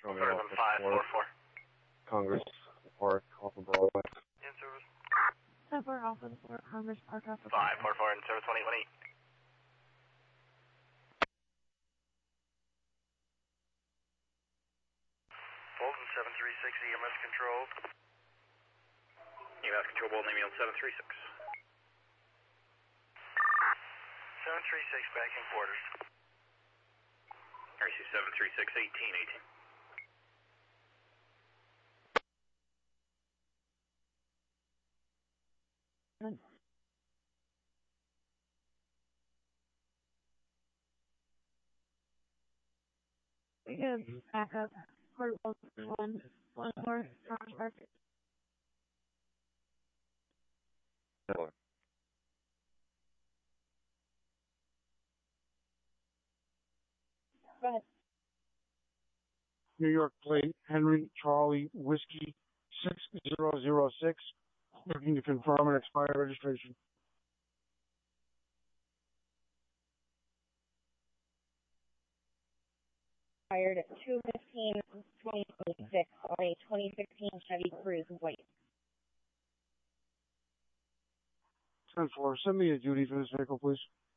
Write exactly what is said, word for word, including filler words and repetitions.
Romeo Alpha five four four. Congress Park, Alpha Bravo. In service. Pepper Alpha four, Congress Park Alpha five four four in service twenty twenty. Bolton seven three six E M S control. E M S control, Bolton Email seven three six. seven three six back in quarters. R C seven three six, eighteen eighteen. We have backup for one, one more Congress Park. Go ahead. New York plate, Henry Charlie Whiskey six zero zero six, looking to confirm an expired registration. Expired at two fifteen twenty twenty-six on a twenty sixteen Chevy Cruze white. ten four, send me a duty for this vehicle, please.